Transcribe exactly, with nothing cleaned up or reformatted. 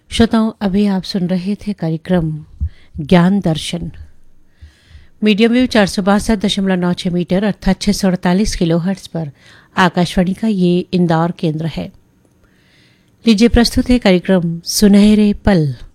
श्रोताओं, अभी आप सुन रहे थे कार्यक्रम ज्ञान दर्शन। मीडियम वेव चार सौ बासठ दशमलव नौ छः मीटर अर्थात छः सौ अड़तालीस किलो हर्ट्ज पर आकाशवाणी का ये इंदौर केंद्र है। लीजिए प्रस्तुत है कार्यक्रम सुनहरे पल।